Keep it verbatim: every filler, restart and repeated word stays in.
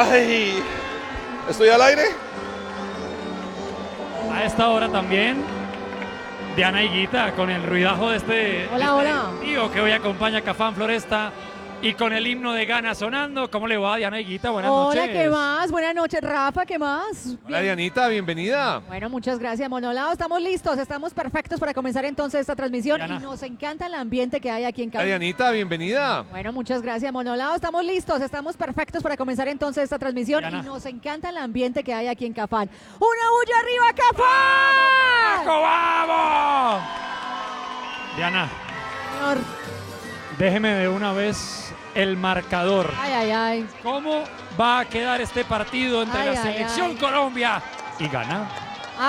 Ay, ¿estoy al aire? A esta hora también, Diana Higuita con el ruidajo de este, Hola, de este hola. tío que hoy acompaña a Cafán Floresta y con el himno de Gana sonando. ¿Cómo le va, Diana Higuita? Buenas Hola, noches. ¿qué más? Buenas noches, Rafa, ¿qué más? Hola, Dianita, bienvenida. Bueno, muchas gracias, Monolao. Estamos listos, estamos perfectos para comenzar entonces esta transmisión Diana. y nos encanta el ambiente que hay aquí en Hola, Cali. Dianita, bienvenida. Bueno, muchas gracias, Monolao. Estamos listos, estamos perfectos para comenzar entonces esta transmisión Diana. y nos encanta el ambiente que hay aquí en Cafán. ¡Una bulla arriba, Cafán! ¡Vamos, vamos! Diana, Señor. déjeme de una vez el marcador. Ay, ay, ay. ¿Cómo va a quedar este partido entre Ay, la ay, selección ay. Colombia y Ghana?